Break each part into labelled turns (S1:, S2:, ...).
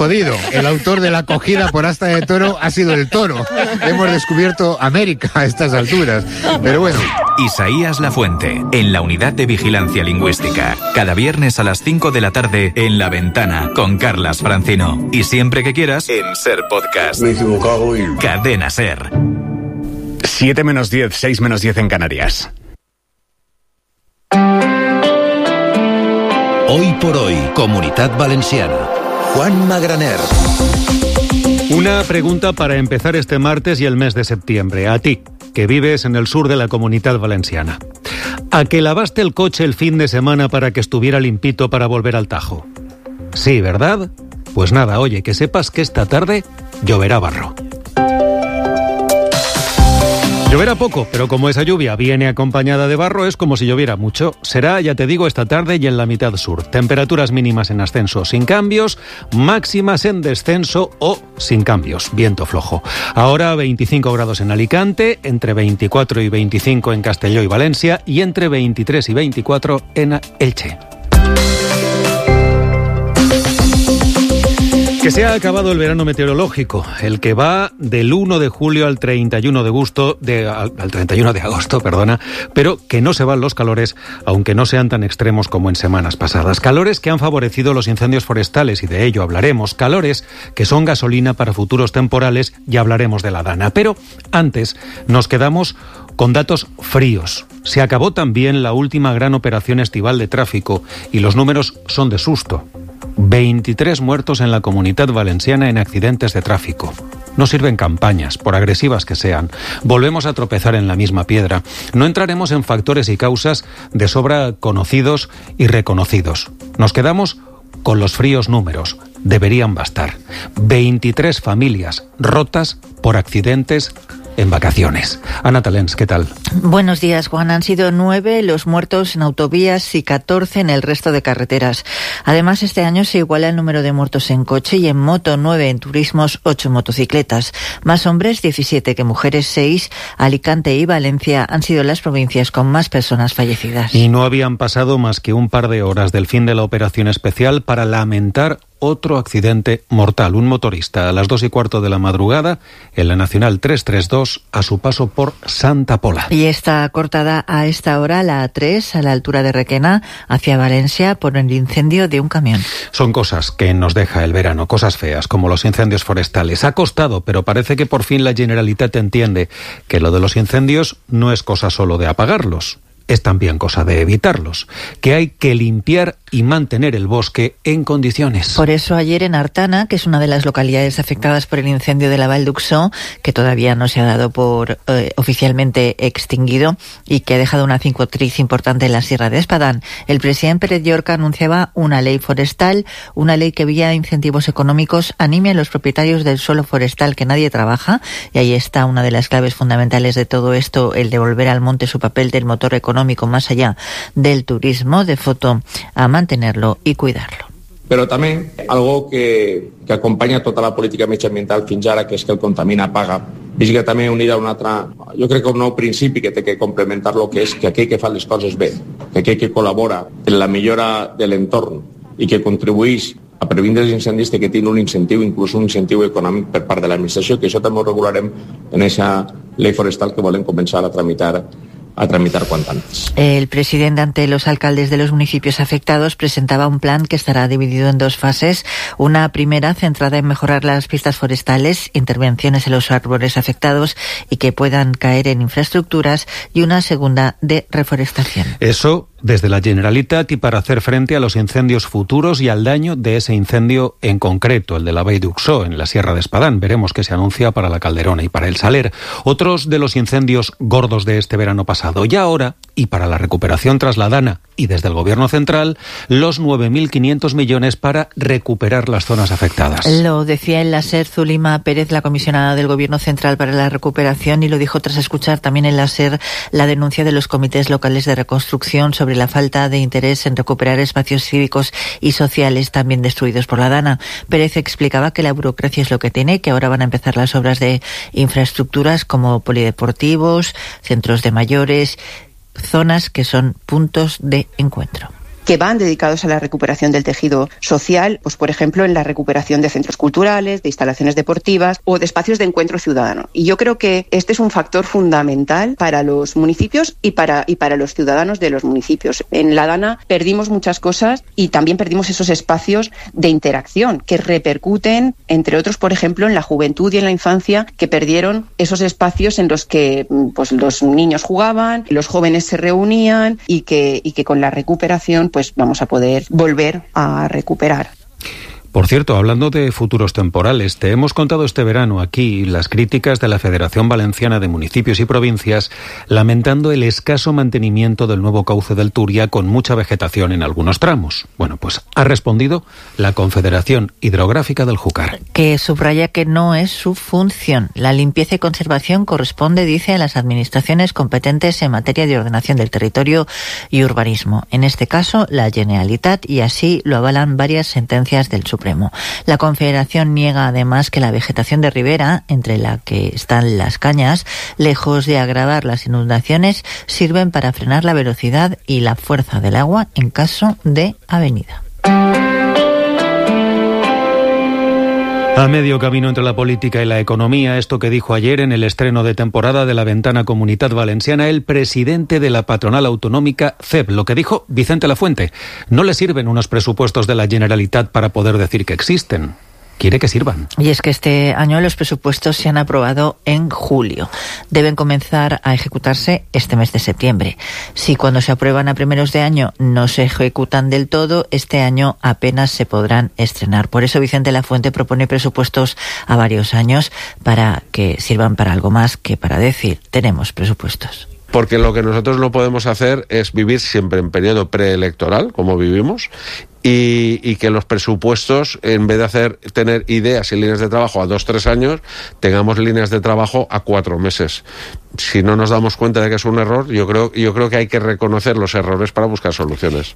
S1: jodido. El autor de la cogida por asta de toro ha sido el toro. Hemos descubierto América a estas alturas. Pero bueno.
S2: Isaías Lafuente, en la Unidad de Vigilancia Lingüística. Cada viernes a las 5 de la tarde en La Ventana con Carlas Francino. Y siempre que quieras en Ser Podcast.
S3: Me he equivocado y...
S2: Cadena Ser.
S4: 7 menos 10, 6 menos 10 en Canarias.
S5: Hoy por hoy, Comunitat Valenciana. Juan Magraner.
S6: Una pregunta para empezar este martes y el mes de septiembre. A ti, que vives en el sur de la Comunitat Valenciana. ¿A que lavaste el coche el fin de semana para que estuviera limpito para volver al Tajo? Sí, ¿verdad? Pues nada, oye, que sepas que esta tarde lloverá barro. Lloverá poco, pero como esa lluvia viene acompañada de barro, es como si lloviera mucho. Será, ya te digo, esta tarde y en la mitad sur. Temperaturas mínimas en ascenso sin cambios, máximas en descenso o sin cambios. Viento flojo. Ahora 25 grados en Alicante, entre 24 y 25 en Castelló y Valencia y entre 23 y 24 en Elche. Que se ha acabado el verano meteorológico, el que va del 1 de julio al 31 de agosto, pero que no se van los calores, aunque no sean tan extremos como en semanas pasadas. Calores que han favorecido los incendios forestales, y de ello hablaremos. Calores que son gasolina para futuros temporales, y hablaremos de la Dana. Pero antes nos quedamos con datos fríos. Se acabó también la última gran operación estival de tráfico, y los números son de susto. 23 muertos en la Comunitat Valenciana en accidentes de tráfico. No sirven campañas, por agresivas que sean. Volvemos a tropezar en la misma piedra. No entraremos en factores y causas de sobra conocidos y reconocidos. Nos quedamos con los fríos números. Deberían bastar. 23 familias rotas por accidentes en vacaciones. Ana Talens, ¿qué tal?
S7: Buenos días, Juan. Han sido 9 los muertos en autovías y 14 en el resto de carreteras. Además, este año se iguala el número de muertos en coche y en moto, 9 en turismos, 8 en motocicletas. Más hombres, 17 que mujeres, 6. Alicante y Valencia han sido las provincias con más personas fallecidas.
S6: Y no habían pasado más que un par de horas del fin de la operación especial para lamentar otro accidente mortal. Un motorista a las 2:15 de la madrugada en la Nacional 332 a su paso por Santa Pola.
S7: Y está cortada a esta hora la A3 a la altura de Requena hacia Valencia por el incendio de un camión.
S6: Son cosas que nos deja el verano, cosas feas como los incendios forestales. Ha costado, pero parece que por fin la Generalitat entiende que lo de los incendios no es cosa solo de apagarlos. Es también cosa de evitarlos, que hay que limpiar y mantener el bosque en condiciones.
S7: Por eso ayer en Artana, que es una de las localidades afectadas por el incendio de la Vall d'Uixó, que todavía no se ha dado por oficialmente extinguido y que ha dejado una cicatriz importante en la Sierra de Espadán, el presidente Pérez Llorca anunciaba una ley forestal, una ley que vía incentivos económicos anime a los propietarios del suelo forestal que nadie trabaja, y ahí está una de las claves fundamentales de todo esto, el devolver al monte su papel del motor económico más allá del turismo, de foto a mantenerlo y cuidarlo.
S8: Però també algo que acompanya tota la política mediambiental fins ara, que és que el contamina paga. Vist que també unida a un altre, jo crec que un nou principi que té que complementar lo que és que aquell que fa les coses bé, que aquell que col·labora en la millora de l'entorn i que contribueix a previndre els incendis, que tingui un incentiu, inclús un incentiu econòmic per part de l'administració, que això també ho regularem en aquesta llei forestal que volem començar a tramitar cuanto antes.
S7: El presidente, ante los alcaldes de los municipios afectados, presentaba un plan que estará dividido en 2 fases. Una primera centrada en mejorar las pistas forestales, intervenciones en los árboles afectados y que puedan caer en infraestructuras, y una segunda de reforestación.
S6: Eso desde la Generalitat y para hacer frente a los incendios futuros y al daño de ese incendio en concreto, el de la Vall d'Uixó, en la Sierra de Espadán. Veremos qué se anuncia para la Calderona y para el Saler. Otros de los incendios gordos de este verano pasado. Y ahora, y para la recuperación tras la Dana y desde el Gobierno central, los 9.500 millones para recuperar las zonas afectadas.
S7: Lo decía en la SER Zulima Pérez, la comisionada del Gobierno central para la recuperación, y lo dijo tras escuchar también en la SER la denuncia de los comités locales de reconstrucción sobre la falta de interés en recuperar espacios cívicos y sociales también destruidos por la Dana. Pérez explicaba que la burocracia es lo que tiene, que ahora van a empezar las obras de infraestructuras como polideportivos, centros de mayores, zonas que son puntos de encuentro.
S3: que van dedicados a la recuperación del tejido social, pues por ejemplo en la recuperación de centros culturales, de instalaciones deportivas o de espacios de encuentro ciudadano. Y yo creo que este es un factor fundamental para los municipios y para los ciudadanos de los municipios. En la Dana perdimos muchas cosas y también perdimos esos espacios de interacción que repercuten, entre otros, por ejemplo, en la juventud y en la infancia, que perdieron esos espacios en los que pues los niños jugaban, los jóvenes se reunían y que con la recuperación pues vamos a poder volver a recuperar.
S6: Por cierto, hablando de futuros temporales, te hemos contado este verano aquí las críticas de la Federación Valenciana de Municipios y Provincias lamentando el escaso mantenimiento del nuevo cauce del Turia con mucha vegetación en algunos tramos. Bueno, pues ha respondido la Confederación Hidrográfica del Júcar,
S7: que subraya que no es su función. La limpieza y conservación corresponde, dice, a las administraciones competentes en materia de ordenación del territorio y urbanismo. En este caso, la Generalitat, y así lo avalan varias sentencias del Supremo. La Confederación niega además que la vegetación de ribera, entre la que están las cañas, lejos de agravar las inundaciones, sirven para frenar la velocidad y la fuerza del agua en caso de avenida.
S6: A medio camino entre la política y la economía, esto que dijo ayer en el estreno de temporada de La Ventana Comunitat Valenciana el presidente de la patronal autonómica CEB. Lo que dijo Vicente Lafuente: no le sirven unos presupuestos de la Generalitat para poder decir que existen. Quiere que sirvan.
S7: Y es que este año los presupuestos se han aprobado en julio. Deben comenzar a ejecutarse este mes de septiembre. Si cuando se aprueban a primeros de año no se ejecutan del todo, este año apenas se podrán estrenar. Por eso Vicente Lafuente propone presupuestos a varios años para que sirvan para algo más que para decir tenemos presupuestos.
S9: Porque lo que nosotros no podemos hacer es vivir siempre en periodo preelectoral, como vivimos, y que los presupuestos, en vez de tener ideas y líneas de trabajo a 2-3 años, tengamos líneas de trabajo a 4 meses. Si no nos damos cuenta de que es un error, yo creo que hay que reconocer los errores para buscar soluciones.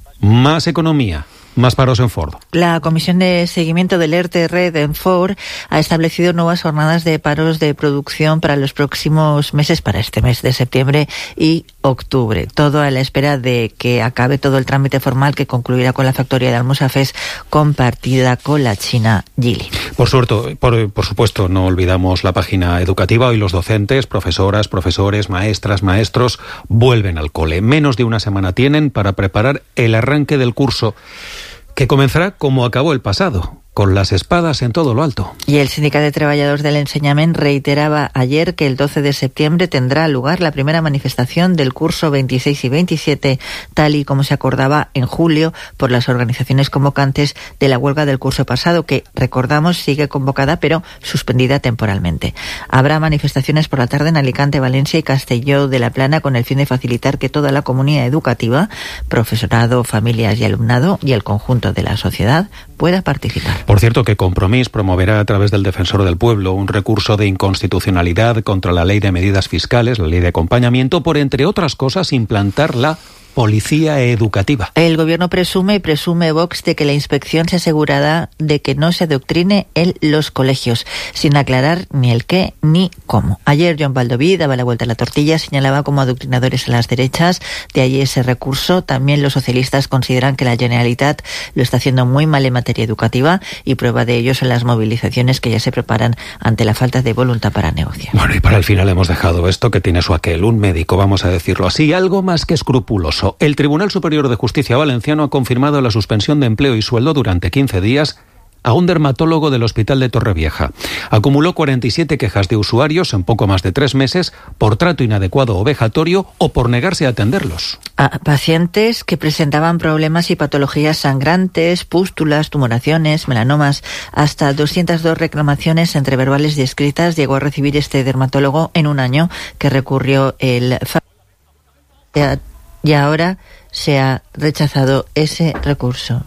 S6: Más economía. Más paros en Ford.
S7: La Comisión de Seguimiento del ERTE Red en Ford ha establecido nuevas jornadas de paros de producción para los próximos meses, para este mes de septiembre y octubre. Todo a la espera de que acabe todo el trámite formal que concluirá con la factoría de Almusafes compartida con la china Geely.
S6: Por supuesto, no olvidamos la página educativa. Hoy los docentes, profesoras, profesores, maestras, maestros vuelven al cole. Menos de una semana tienen para preparar el arranque del curso, que comenzará como acabó el pasado, con las espadas en todo lo alto.
S7: Y el Sindicato de Trabajadores del Enseñament reiteraba ayer que el 12 de septiembre tendrá lugar la primera manifestación del curso 26 y 27, tal y como se acordaba en julio por las organizaciones convocantes de la huelga del curso pasado, que, recordamos, sigue convocada pero suspendida temporalmente. Habrá manifestaciones por la tarde en Alicante, Valencia y Castelló de la Plana con el fin de facilitar que toda la comunidad educativa, profesorado, familias y alumnado y el conjunto de la sociedad pueda participar.
S6: Por cierto, que Compromís promoverá a través del Defensor del Pueblo un recurso de inconstitucionalidad contra la Ley de Medidas Fiscales, la Ley de Acompañamiento, por, entre otras cosas, implantar la policía educativa.
S7: El gobierno presume Vox de que la inspección se asegurará de que no se adoctrine en los colegios, sin aclarar ni el qué ni cómo. Ayer Joan Baldoví daba la vuelta a la tortilla, señalaba como adoctrinadores a las derechas, de allí ese recurso. También los socialistas consideran que la Generalitat lo está haciendo muy mal en materia educativa y prueba de ello son las movilizaciones que ya se preparan ante la falta de voluntad para negociar.
S6: Bueno, y para el final hemos dejado esto que tiene su aquel, un médico, vamos a decirlo así, algo más que escrupuloso. El Tribunal Superior de Justicia valenciano ha confirmado la suspensión de empleo y sueldo durante 15 días a un dermatólogo del Hospital de Torrevieja. Acumuló 47 quejas de usuarios en poco más de 3 meses por trato inadecuado o vejatorio o por negarse a atenderlos.
S7: A pacientes que presentaban problemas y patologías sangrantes, pústulas, tumoraciones, melanomas. Hasta 202 reclamaciones entre verbales y escritas llegó a recibir este dermatólogo en un año que recurrió el... Y ahora se ha rechazado ese recurso.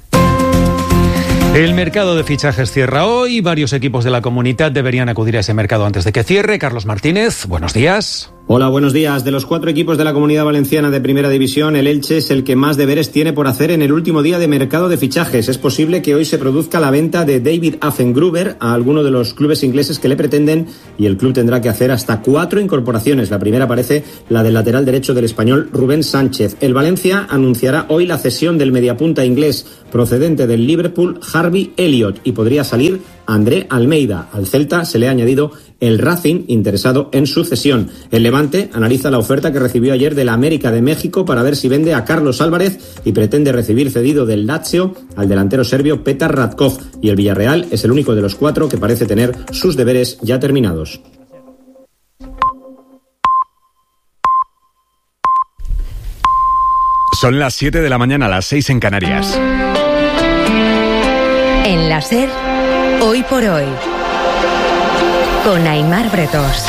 S6: El mercado de fichajes cierra hoy. Varios equipos de la Comunitat deberían acudir a ese mercado antes de que cierre. Carlos Martínez, buenos días.
S10: Hola, buenos días. De los 4 equipos de la Comunidad Valenciana de Primera División, el Elche es el que más deberes tiene por hacer en el último día de mercado de fichajes. Es posible que hoy se produzca la venta de David Affengruber a alguno de los clubes ingleses que le pretenden y el club tendrá que hacer hasta 4 incorporaciones. La primera parece la del lateral derecho del español Rubén Sánchez. El Valencia anunciará hoy la cesión del mediapunta inglés procedente del Liverpool, Harvey Elliott, y podría salir André Almeida. Al Celta se le ha añadido el Racing, interesado en su cesión. El Levante analiza la oferta que recibió ayer de la América de México para ver si vende a Carlos Álvarez y pretende recibir cedido del Lazio al delantero serbio Petar Ratkov. Y el Villarreal es el único de los 4 que parece tener sus deberes ya terminados.
S4: Son las 7 de la mañana, las 6 en Canarias.
S11: En la SER, hoy por hoy, con Aimar Bretos.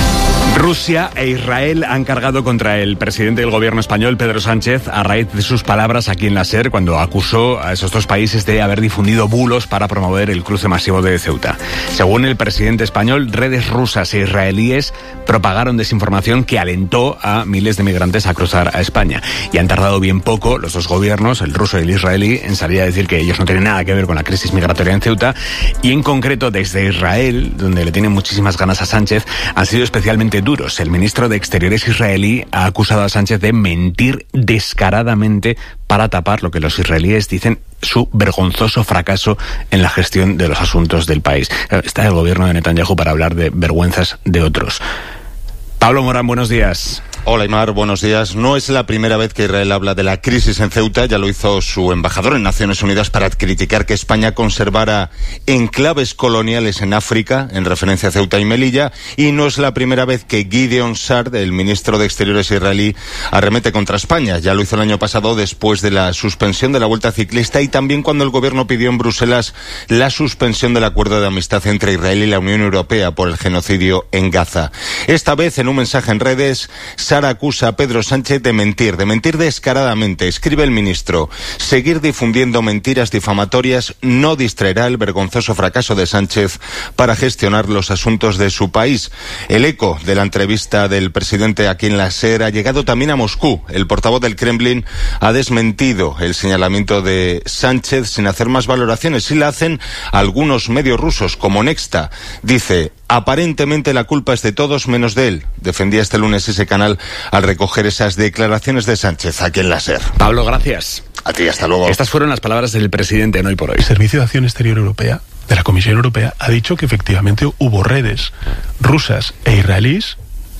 S4: Rusia e Israel han cargado contra el presidente del gobierno español, Pedro Sánchez, a raíz de sus palabras aquí en la SER, cuando acusó a esos dos países de haber difundido bulos para promover el cruce masivo de Ceuta. Según el presidente español, redes rusas e israelíes propagaron desinformación que alentó a miles de migrantes a cruzar a España. Y han tardado bien poco los dos gobiernos, el ruso y el israelí, en salir a decir que ellos no tienen nada que ver con la crisis migratoria en Ceuta. Y en concreto, desde Israel, donde le tienen muchísimas ganas a Sánchez, han sido especialmente duros. El ministro de Exteriores israelí ha acusado a Sánchez de mentir descaradamente para tapar lo que los israelíes dicen su vergonzoso fracaso en la gestión de los asuntos del país. Está el gobierno de Netanyahu para hablar de vergüenzas de otros. Pablo Morán, buenos días.
S12: Hola, Aimar, buenos días. No es la primera vez que Israel habla de la crisis en Ceuta. Ya lo hizo su embajador en Naciones Unidas para criticar que España conservara enclaves coloniales en África, en referencia a Ceuta y Melilla. Y no es la primera vez que Gideon Sa'ar, el ministro de Exteriores israelí, arremete contra España. Ya lo hizo el año pasado después de la suspensión de la Vuelta Ciclista y también cuando el gobierno pidió en Bruselas la suspensión del acuerdo de amistad entre Israel y la Unión Europea por el genocidio en Gaza. Esta vez, en un mensaje en redes, Sa'ar acusa a Pedro Sánchez de mentir descaradamente. Escribe el ministro: seguir difundiendo mentiras difamatorias no distraerá el vergonzoso fracaso de Sánchez para gestionar los asuntos de su país. El eco de la entrevista del presidente aquí en la SER ha llegado también a Moscú. El portavoz del Kremlin ha desmentido el señalamiento de Sánchez sin hacer más valoraciones. Sí la hacen algunos medios rusos, como Nexta. Dice: aparentemente la culpa es de todos menos de él. Defendía este lunes ese canal al recoger esas declaraciones de Sánchez aquí en la SER.
S4: Pablo, gracias.
S12: A ti, hasta luego.
S4: Estas fueron las palabras del presidente en Hoy por Hoy.
S13: El Servicio de Acción Exterior Europea, de la Comisión Europea, ha dicho que efectivamente hubo redes rusas e israelíes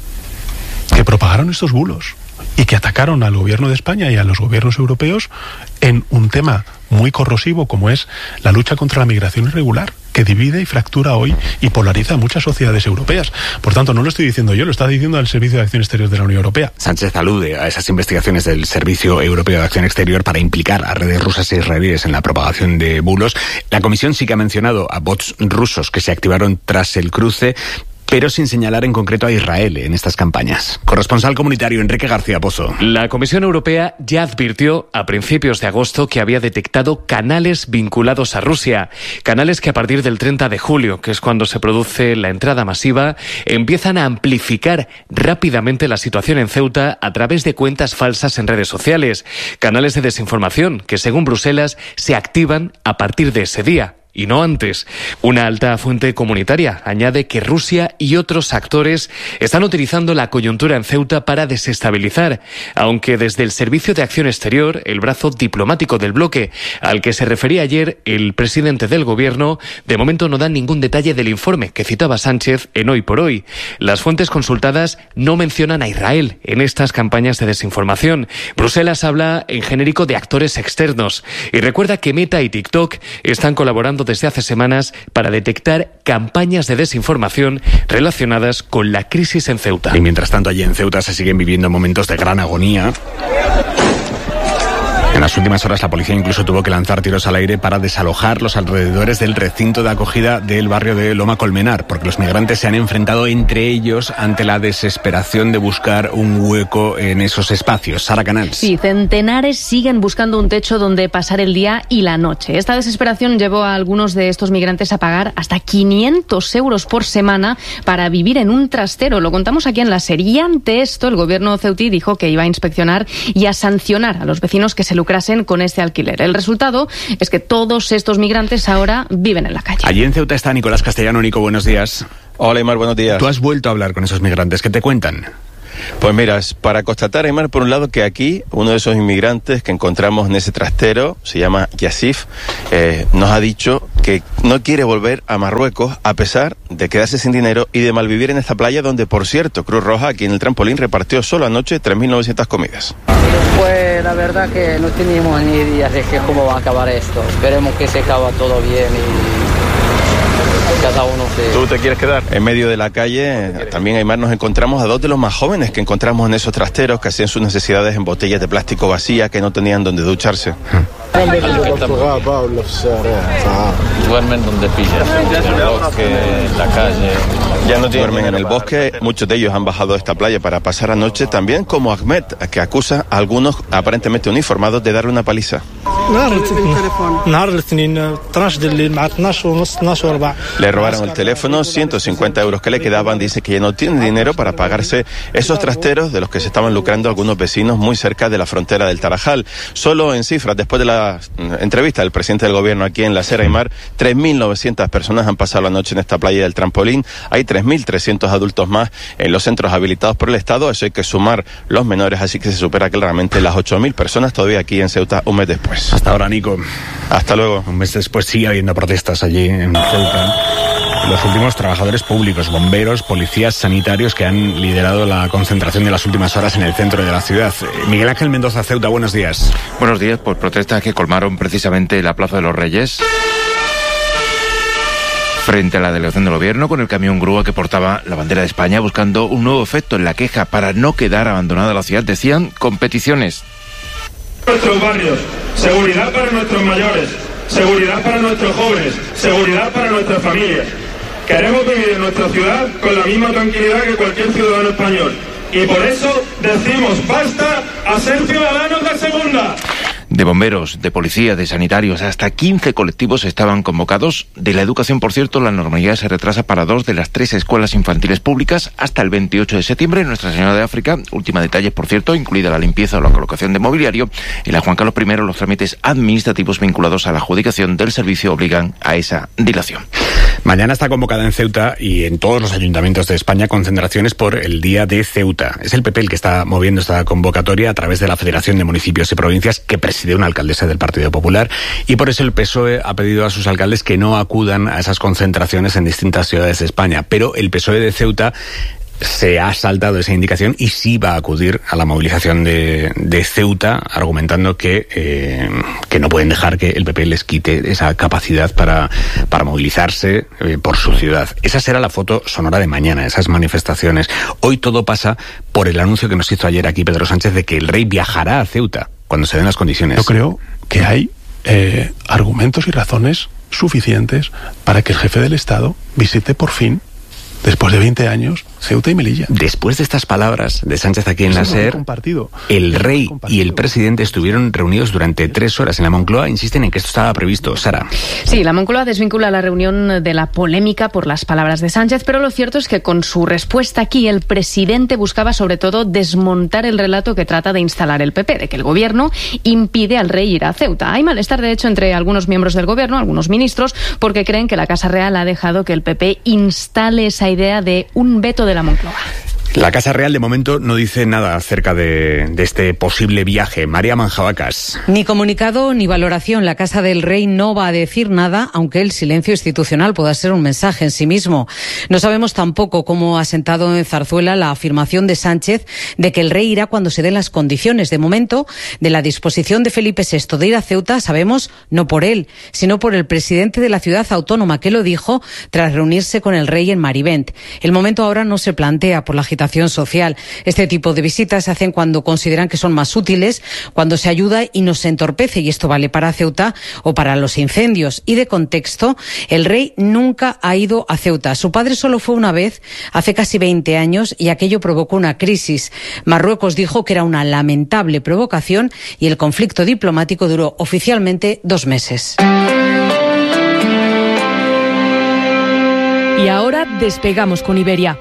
S13: que propagaron estos bulos y que atacaron al gobierno de España y a los gobiernos europeos en un tema muy corrosivo como es la lucha contra la migración irregular, que divide y fractura hoy y polariza a muchas sociedades europeas. Por tanto, no lo estoy diciendo yo, lo está diciendo el Servicio de Acción Exterior de la Unión Europea.
S4: Sánchez alude a esas investigaciones del Servicio Europeo de Acción Exterior para implicar a redes rusas e israelíes en la propagación de bulos. La Comisión sí que ha mencionado a bots rusos que se activaron tras el cruce, pero sin señalar en concreto a Israel en estas campañas. Corresponsal comunitario Enrique García Pozo.
S14: La Comisión Europea ya advirtió a principios de agosto que había detectado canales vinculados a Rusia. Canales que a partir del 30 de julio, que es cuando se produce la entrada masiva, empiezan a amplificar rápidamente la situación en Ceuta a través de cuentas falsas en redes sociales. Canales de desinformación que, según Bruselas, se activan a partir de ese día. Y no antes. Una alta fuente comunitaria añade que Rusia y otros actores están utilizando la coyuntura en Ceuta para desestabilizar, aunque desde el Servicio de Acción Exterior, el brazo diplomático del bloque al que se refería ayer el presidente del gobierno, de momento no dan ningún detalle del informe que citaba Sánchez en Hoy por Hoy. Las fuentes consultadas no mencionan a Israel en estas campañas de desinformación. Bruselas habla en genérico de actores externos y recuerda que Meta y TikTok están colaborando desde hace semanas para detectar campañas de desinformación relacionadas con la crisis en Ceuta.
S4: Y mientras tanto, allí en Ceuta se siguen viviendo momentos de gran agonía. En las últimas horas la policía incluso tuvo que lanzar tiros al aire para desalojar los alrededores del recinto de acogida del barrio de Loma Colmenar, porque los migrantes se han enfrentado entre ellos ante la desesperación de buscar un hueco en esos espacios. Sara Canals.
S15: Sí, centenares siguen buscando un techo donde pasar el día y la noche. Esta desesperación llevó a algunos de estos migrantes a pagar hasta 500 euros por semana para vivir en un trastero. Lo contamos aquí en la serie. Y ante esto, el gobierno ceutí dijo que iba a inspeccionar y a sancionar a los vecinos que se lucrasen con este alquiler. El resultado es que todos estos migrantes ahora viven en la calle.
S4: Allí en Ceuta está Nicolás Castellano. Nico, buenos días.
S16: Hola, Aymar, buenos días.
S4: Tú has vuelto a hablar con esos migrantes. ¿Qué te cuentan?
S16: Pues mira, es para constatar, Aymar, por un lado, que aquí uno de esos inmigrantes que encontramos en ese trastero, se llama Yassif, nos ha dicho que no quiere volver a Marruecos a pesar de quedarse sin dinero y de malvivir en esta playa donde, por cierto, Cruz Roja, aquí en el trampolín, repartió solo anoche 3.900 comidas.
S17: Pues la verdad que no tenemos ni idea de cómo va a acabar esto. Esperemos que se acabe todo bien y cada uno se...
S16: ¿Tú te quieres quedar? En medio de la calle, también, Aymar, nos encontramos a dos de los más jóvenes que encontramos en esos trasteros que hacían sus necesidades en botellas de plástico vacías, que no tenían donde ducharse.
S17: Duermen donde pillan, en el bosque, en la calle.
S16: Ya no duermen en el bosque. Muchos de ellos han bajado a esta playa para pasar anoche, también como Ahmed, que acusa a algunos aparentemente uniformados de darle una paliza. Le robaron el teléfono, 150 euros que le quedaban. Dice que ya no tiene dinero para pagarse esos trasteros de los que se estaban lucrando algunos vecinos muy cerca de la frontera del Tarajal. Solo en cifras, después de la entrevista del presidente del gobierno aquí en la Sera, Aymar, 3.900 personas han pasado la noche en esta playa del Trampolín. Hay 3.300 adultos más en los centros habilitados por el Estado. Eso hay que sumar los menores, así que se supera claramente las 8.000 personas todavía aquí en Ceuta un mes después.
S4: Hasta ahora, Nico.
S16: Hasta luego.
S4: Un mes después sigue habiendo protestas allí en Ceuta. Los últimos trabajadores públicos, bomberos, policías, sanitarios que han liderado la concentración de las últimas horas en el centro de la ciudad. Miguel Ángel Mendoza, Ceuta, buenos días.
S18: Buenos días, pues protestas que colmaron precisamente la Plaza de los Reyes, frente a la delegación del gobierno, con el camión grúa que portaba la bandera de España, buscando un nuevo efecto en la queja para no quedar abandonada la ciudad. Decían competiciones.
S19: Nuestros barrios, seguridad para nuestros mayores, seguridad para nuestros jóvenes, seguridad para nuestras familias. Queremos vivir en nuestra ciudad con la misma tranquilidad que cualquier ciudadano español. Y por eso decimos basta a ser ciudadanos de segunda.
S18: De bomberos, de policía, de sanitarios, hasta 15 colectivos estaban convocados. De la educación, por cierto, la normalidad se retrasa para 2 de las 3 escuelas infantiles públicas hasta el 28 de septiembre. Nuestra Señora de África, última detalle, por cierto, incluida la limpieza o la colocación de mobiliario. Y la Juan Carlos I, los trámites administrativos vinculados a la adjudicación del servicio obligan a esa dilación.
S4: Mañana está convocada en Ceuta y en todos los ayuntamientos de España concentraciones por el Día de Ceuta. Es el PP el que está moviendo esta convocatoria a través de la Federación de Municipios y Provincias, que preside una alcaldesa del Partido Popular, y por eso el PSOE ha pedido a sus alcaldes que no acudan a esas concentraciones en distintas ciudades de España. Pero el PSOE de Ceuta se ha saltado esa indicación y sí va a acudir a la movilización de Ceuta, argumentando que no pueden dejar que el PP les quite esa capacidad para movilizarse por su ciudad. Esa será la foto sonora de mañana, esas manifestaciones. Hoy todo pasa por el anuncio que nos hizo ayer aquí Pedro Sánchez de que el rey viajará a Ceuta cuando se den las condiciones.
S13: Yo creo que hay argumentos y razones suficientes para que el jefe del Estado visite por fin, después de 20 años, Ceuta y Melilla.
S4: Después de estas palabras de Sánchez aquí en la SER, el rey y el presidente estuvieron reunidos durante 3 horas en la Moncloa. Insisten en que esto estaba previsto. Sara.
S15: Sí, la Moncloa desvincula la reunión de la polémica por las palabras de Sánchez, pero lo cierto es que con su respuesta aquí el presidente buscaba sobre todo desmontar el relato que trata de instalar el PP, de que el gobierno impide al rey ir a Ceuta. Hay malestar, de hecho, entre algunos miembros del gobierno, algunos ministros, porque creen que la Casa Real ha dejado que el PP instale esa idea de un veto de la Moncloa.
S4: La Casa Real de momento no dice nada acerca de este posible viaje. María Manjabacas.
S20: Ni comunicado ni valoración. La Casa del Rey no va a decir nada, aunque el silencio institucional pueda ser un mensaje en sí mismo. No sabemos tampoco cómo ha sentado en Zarzuela la afirmación de Sánchez de que el rey irá cuando se den las condiciones. De momento, de la disposición de Felipe VI de ir a Ceuta sabemos no por él, sino por el presidente de la ciudad autónoma, que lo dijo tras reunirse con el rey en Marivent. El momento ahora no se plantea por la agitación comunicación social. Este tipo de visitas se hacen cuando consideran que son más útiles, cuando se ayuda y no se entorpece, y esto vale para Ceuta o para los incendios. Y de contexto, el rey nunca ha ido a Ceuta. Su padre solo fue una vez, hace casi 20 años, y aquello provocó una crisis. Marruecos dijo que era una lamentable provocación y el conflicto diplomático duró oficialmente 2 meses.
S21: Y ahora despegamos con Iberia.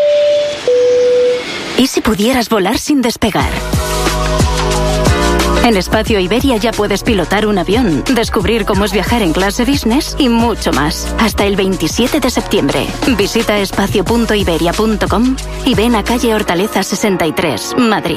S22: ¿Y si pudieras volar sin despegar? En Espacio Iberia ya puedes pilotar un avión, descubrir cómo es viajar en clase business y mucho más. Hasta el 27 de septiembre. Visita espacio.iberia.com y ven a calle Hortaleza 63, Madrid.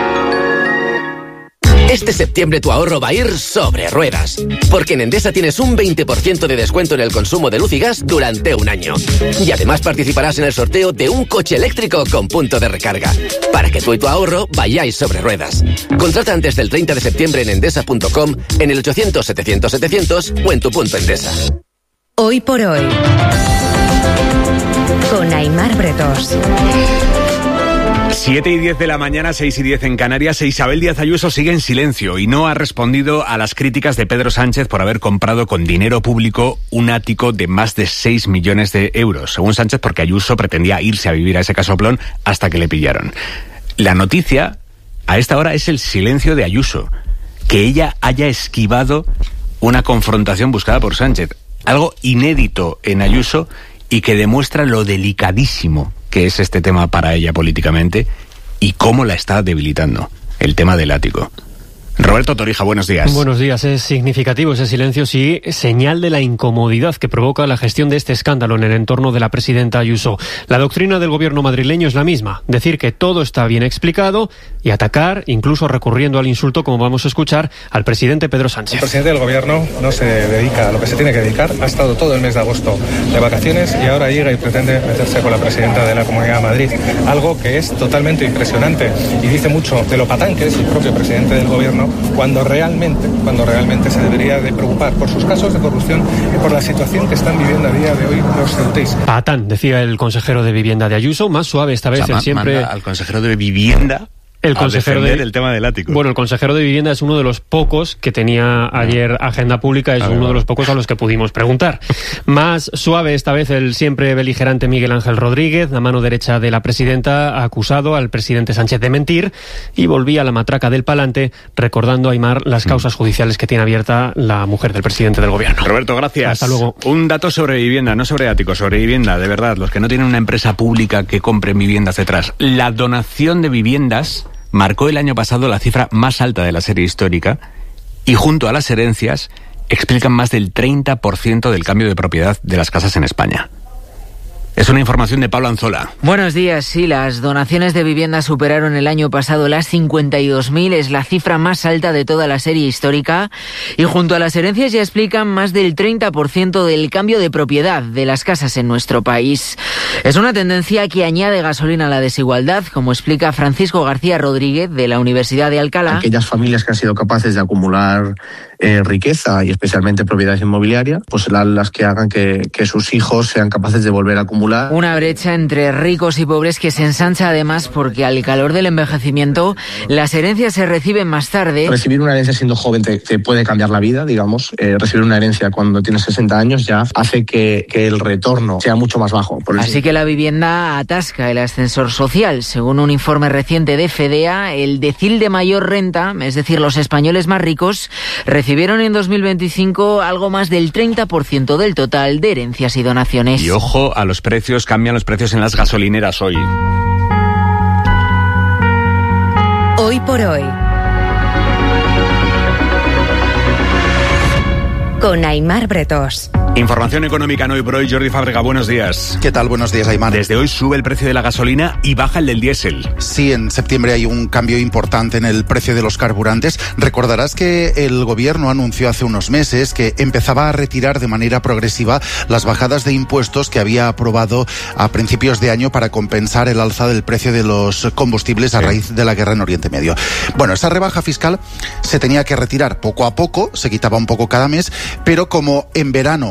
S23: Este septiembre tu ahorro va a ir sobre ruedas, porque en Endesa tienes un 20% de descuento en el consumo de luz y gas durante un año. Y además participarás en el sorteo de un coche eléctrico con punto de recarga, para que tú y tu ahorro vayáis sobre ruedas. Contrata antes del 30 de septiembre en endesa.com, en el 800-700-700 o en tu punto Endesa.
S11: Hoy por hoy, con Aimar Bretos.
S4: 7:10 de la mañana, 6:10 en Canarias. Isabel Díaz Ayuso sigue en silencio y no ha respondido a las críticas de Pedro Sánchez por haber comprado con dinero público un ático de más de 6 millones de euros. Según Sánchez, porque Ayuso pretendía irse a vivir a ese casoplón hasta que le pillaron. La noticia a esta hora es el silencio de Ayuso, que ella haya esquivado una confrontación buscada por Sánchez. Algo inédito en Ayuso y que demuestra lo delicadísimo que es este tema para ella políticamente y cómo la está debilitando, el tema del ático. Roberto Torija, buenos días.
S24: Buenos días. Es significativo ese silencio, sí, señal de la incomodidad que provoca la gestión de este escándalo en el entorno de la presidenta Ayuso. La doctrina del gobierno madrileño es la misma, decir que todo está bien explicado y atacar, incluso recurriendo al insulto, como vamos a escuchar, al presidente Pedro Sánchez.
S25: El presidente del gobierno no se dedica a lo que se tiene que dedicar, ha estado todo el mes de agosto de vacaciones y ahora llega y pretende meterse con la presidenta de la Comunidad de Madrid, algo que es totalmente impresionante y dice mucho de lo patán que es el propio presidente del gobierno, cuando realmente se debería de preocupar por sus casos de corrupción y por la situación que están viviendo a día de hoy los ceutíes.
S24: Patán, decía el consejero de Vivienda de Ayuso, más suave esta vez.
S4: Manda al consejero de Vivienda
S24: el consejero
S4: del tema del ático.
S24: Bueno, el consejero de Vivienda es uno de los pocos que tenía ayer agenda pública, es uno de los pocos a los que pudimos preguntar. Más suave esta vez el siempre beligerante Miguel Ángel Rodríguez, la mano derecha de la presidenta, ha acusado al presidente Sánchez de mentir y volvía a la matraca del palante, recordando a Aimar las causas judiciales que tiene abierta la mujer del presidente del gobierno.
S4: Roberto, gracias.
S24: Hasta luego.
S4: Un dato sobre vivienda, no sobre ático, sobre vivienda, de verdad, los que no tienen una empresa pública que compre viviendas detrás. La donación de viviendas marcó el año pasado la cifra más alta de la serie histórica y junto a las herencias explican más del 30% del cambio de propiedad de las casas en España. Es una información de Pablo Anzola.
S26: Buenos días. Sí, las donaciones de vivienda superaron el año pasado las 52.000. Es la cifra más alta de toda la serie histórica. Y junto a las herencias ya explican más del 30% del cambio de propiedad de las casas en nuestro país. Es una tendencia que añade gasolina a la desigualdad, como explica Francisco García Rodríguez de la Universidad de Alcalá.
S27: Aquellas familias que han sido capaces de acumular riqueza y especialmente propiedades inmobiliarias, pues serán las que hagan que sus hijos sean capaces de volver a acumular.
S26: Una brecha entre ricos y pobres que se ensancha además porque al calor del envejecimiento las herencias se reciben más tarde.
S27: Recibir una herencia siendo joven te puede cambiar la vida, digamos. Recibir una herencia cuando tienes 60 años ya hace que el retorno sea mucho más bajo.
S26: Así que la vivienda atasca el ascensor social. Según un informe reciente de FEDEA, el decil de mayor renta, es decir, los españoles más ricos, recibieron en 2025 algo más del 30% del total de herencias y donaciones.
S4: Y ojo a los precios, cambian los precios en las gasolineras hoy.
S11: Hoy por hoy. Con Aimar Bretos.
S4: Información económica en Hoy por Hoy. Jordi Fábrega, buenos días.
S28: ¿Qué tal? Buenos días, Aimar.
S4: Desde hoy sube el precio de la gasolina y baja el del diésel.
S28: Sí, en septiembre hay un cambio importante en el precio de los carburantes. Recordarás que el gobierno anunció hace unos meses que empezaba a retirar de manera progresiva las bajadas de impuestos que había aprobado a principios de año para compensar el alza del precio de los combustibles a raíz de la guerra en Oriente Medio. Bueno, esa rebaja fiscal se tenía que retirar poco a poco, se quitaba un poco cada mes, pero como en verano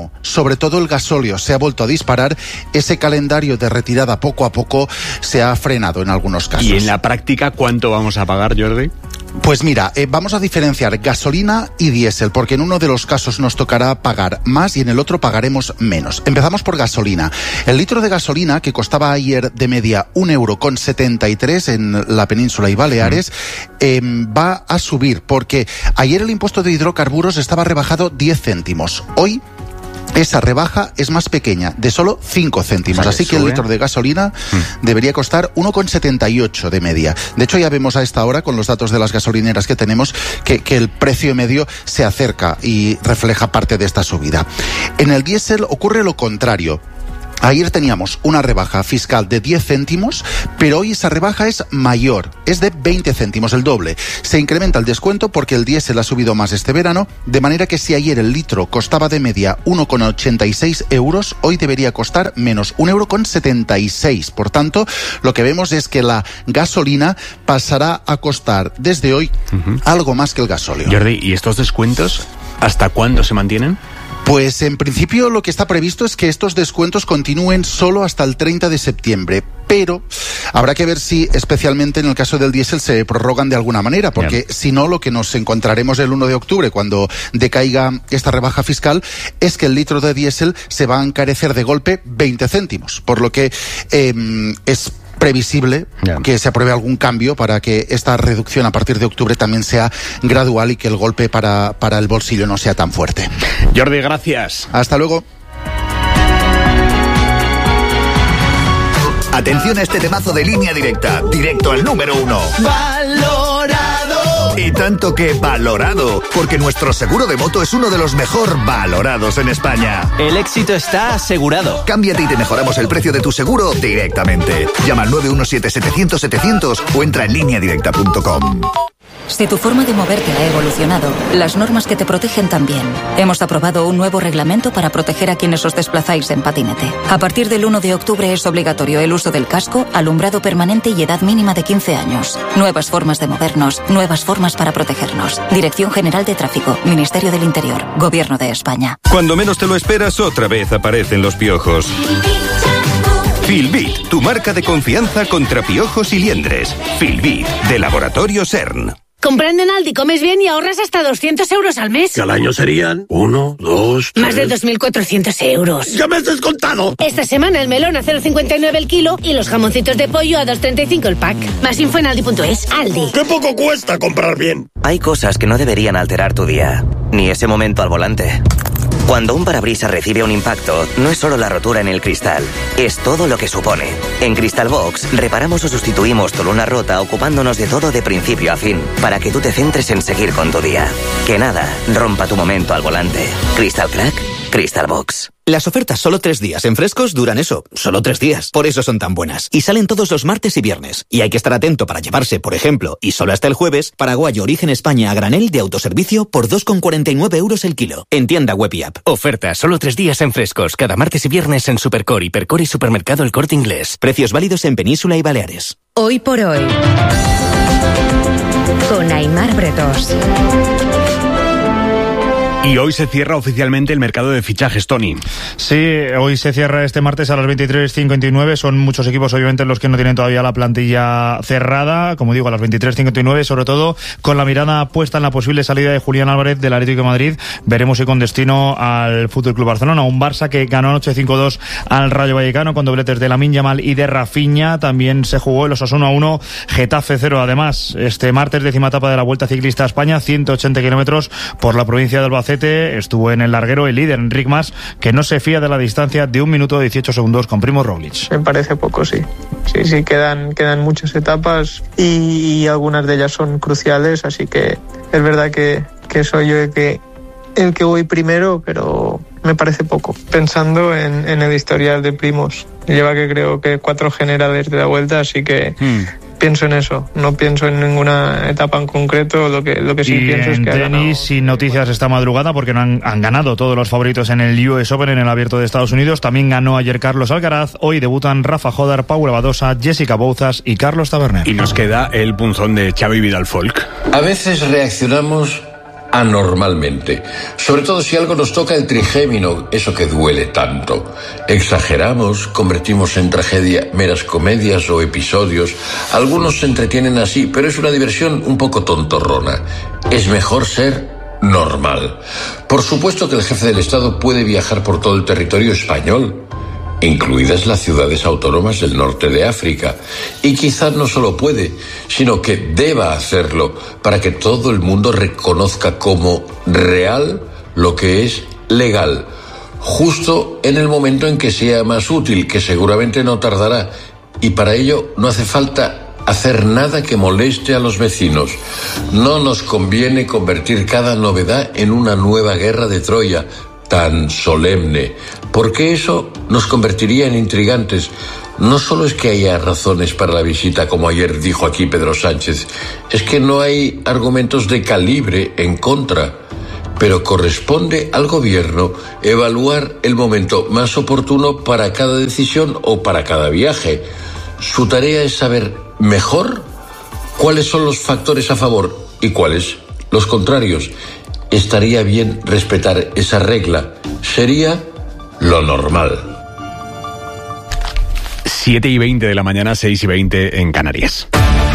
S28: verano. Sobre todo el gasóleo se ha vuelto a disparar. Ese calendario de retirada poco a poco se ha frenado en algunos casos.
S4: ¿Y en la práctica cuánto vamos a pagar, Jordi?
S28: Pues mira, vamos a diferenciar gasolina y diésel, porque en uno de los casos nos tocará pagar más y en el otro pagaremos menos. Empezamos por gasolina. El litro de gasolina, que costaba ayer de media 1,73 € en la península y Baleares, va a subir, porque ayer el impuesto de hidrocarburos estaba rebajado 10 céntimos. Hoy esa rebaja es más pequeña, de solo 5 céntimos. Así que el litro de gasolina debería costar 1,78 de media. De hecho, ya vemos a esta hora, con los datos de las gasolineras que tenemos, que el precio medio se acerca y refleja parte de esta subida. En el diésel ocurre lo contrario. Ayer teníamos una rebaja fiscal de 10 céntimos, pero hoy esa rebaja es mayor, es de 20 céntimos, el doble. Se incrementa el descuento porque el diésel ha subido más este verano, de manera que si ayer el litro costaba de media 1,86 €, hoy debería costar menos 1,76 €. Por tanto, lo que vemos es que la gasolina pasará a costar desde hoy algo más que el gasóleo.
S4: Jordi, ¿y estos descuentos hasta cuándo se mantienen?
S28: Pues en principio lo que está previsto es que estos descuentos continúen solo hasta el 30 de septiembre, pero habrá que ver si, especialmente en el caso del diésel, se prorrogan de alguna manera, porque si no, lo que nos encontraremos el 1 de octubre, cuando decaiga esta rebaja fiscal, es que el litro de diésel se va a encarecer de golpe 20 céntimos, por lo que es previsible que se apruebe algún cambio para que esta reducción a partir de octubre también sea gradual y que el golpe para el bolsillo no sea tan fuerte.
S4: Jordi, gracias.
S28: Hasta luego.
S1: Atención a este temazo de Línea Directa, directo al número 1. ¡Valorado! Y tanto que valorado, porque nuestro seguro de moto es uno de los mejor valorados en España.
S2: El éxito está asegurado.
S1: Cámbiate y te mejoramos el precio de tu seguro directamente. Llama al 917-700-700 o entra en lineadirecta.com.
S3: Si tu forma de moverte ha evolucionado, las normas que te protegen también. Hemos aprobado un nuevo reglamento para proteger a quienes os desplazáis en patinete. A partir del 1 de octubre es obligatorio el uso del casco, alumbrado permanente y edad mínima de 15 años. Nuevas formas de movernos, nuevas formas para protegernos. Dirección General de Tráfico, Ministerio del Interior, Gobierno de España.
S5: Cuando menos te lo esperas, otra vez aparecen los piojos. Filbit, tu marca de confianza contra piojos y liendres. Filbit, de Laboratorio CERN.
S6: Comprando en Aldi comes bien y ahorras hasta 200 € al mes.
S7: Que al año serían 1, 2, 3...
S6: Más de 2.400 €.
S7: ¡Ya me has descontado!
S6: Esta semana el melón a 0,59 el kilo y los jamoncitos de pollo a 2,35 el pack. Más info en aldi.es. Aldi.
S7: ¡Qué poco cuesta comprar bien!
S8: Hay cosas que no deberían alterar tu día, ni ese momento al volante. Cuando un parabrisas recibe un impacto, no es solo la rotura en el cristal, es todo lo que supone. En Crystal Box, reparamos o sustituimos tu luna rota ocupándonos de todo de principio a fin, para que tú te centres en seguir con tu día. Que nada rompa tu momento al volante. Crystal Crack, Crystal Box.
S9: Las ofertas solo 3 días en Frescos duran eso, solo 3 días. Por eso son tan buenas. Y salen todos los martes y viernes. Y hay que estar atento para llevarse, por ejemplo, y solo hasta el jueves, paraguayo origen España a granel de autoservicio por 2,49 € el kilo. En tienda web y app.
S29: Oferta solo 3 días en Frescos, cada martes y viernes en Supercore, Hipercore y Supermercado El Corte Inglés.
S9: Precios válidos en Península y Baleares.
S11: Hoy por hoy. Con Aimar Bretos.
S4: Y hoy se cierra oficialmente el mercado de fichajes, Tony.
S30: Sí, hoy se cierra este martes a las 23:59. Son muchos equipos, obviamente, los que no tienen todavía la plantilla cerrada. Como digo, a las 23:59, sobre todo con la mirada puesta en la posible salida de Julián Álvarez del Atlético de Madrid. Veremos si con destino al Fútbol Club Barcelona. Un Barça que ganó anoche 5-2 al Rayo Vallecano con dobletes de Lamine Yamal y de Rafinha. También se jugó el Osasuna 1, Getafe 0. Además, este martes, 10ª etapa de la Vuelta Ciclista a España, 180 kilómetros por la provincia de Albacete. Estuvo en el larguero el líder, Enric Mas, que no se fía de la distancia de 1 minuto 18 segundos con Primož Roglič.
S31: Me parece poco, sí. Sí, quedan muchas etapas y algunas de ellas son cruciales, así que es verdad que soy yo el que voy primero, pero me parece poco. Pensando en el historial de Primož, lleva que creo que 4 generales de la Vuelta, así que... Pienso en eso, no pienso en ninguna etapa en concreto, lo que sí pienso es que
S30: en tenis, sin noticias esta madrugada, porque no han ganado todos los favoritos en el US Open, en el Abierto de Estados Unidos. También ganó ayer Carlos Alcaraz. Hoy debutan Rafa Jodar, Paula Badosa, Jessica Bouzas y Carlos Taberner.
S4: Y nos queda el punzón de Xavi Vidal Folk.
S32: A veces reaccionamos
S10: anormalmente, sobre todo si algo nos toca el trigémino, eso que duele tanto. Exageramos, convertimos en tragedia meras comedias o episodios. Algunos se entretienen así, pero es una diversión un poco tontorrona. Es mejor ser normal. Por supuesto que el jefe del Estado puede viajar por todo el territorio español, incluidas las ciudades autónomas del norte de África, y quizás no solo puede, sino que deba hacerlo para que todo el mundo reconozca como real lo que es legal, justo en el momento en que sea más útil, que seguramente no tardará, y para ello no hace falta hacer nada que moleste a los vecinos. No nos conviene convertir cada novedad en una nueva guerra de Troya, tan solemne, porque eso nos convertiría en intrigantes. No solo es que haya razones para la visita, como ayer dijo aquí Pedro Sánchez, es que no hay argumentos de calibre en contra, pero corresponde al gobierno evaluar el momento más oportuno para cada decisión o para cada viaje. Su tarea es saber mejor cuáles son los factores a favor y cuáles los contrarios. Estaría bien respetar esa regla. Sería lo normal.
S4: 7:20 de la mañana, 6:20 en Canarias.